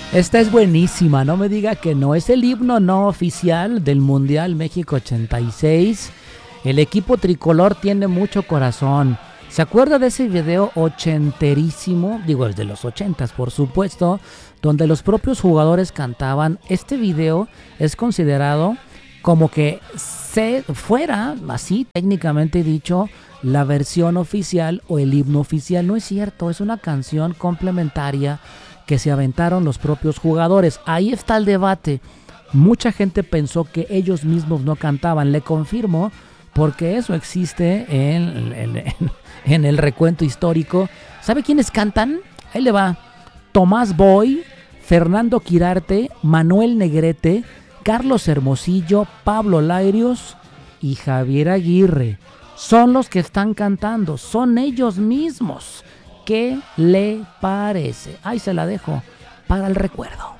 Esta es buenísima, no me diga que no. Es el himno no oficial del Mundial México 86. El equipo tricolor tiene mucho corazón. ¿Se acuerda de ese video ochenterísimo? Digo, es de los ochentas, por supuesto, donde los propios jugadores cantaban. Este video es considerado como que se fuera, así técnicamente dicho, la versión oficial o el himno oficial. No es cierto, es una canción complementaria que se aventaron los propios jugadores. Ahí está el debate. Mucha gente pensó que ellos mismos no cantaban. Le confirmo, porque eso existe en el recuento histórico. ¿Sabe quiénes cantan? Ahí le va. Tomás Boy, Fernando Quirarte, Manuel Negrete, Carlos Hermosillo, Pablo Lairios y Javier Aguirre. Son los que están cantando, son ellos mismos. ¿Qué le parece? Ahí se la dejo para el recuerdo.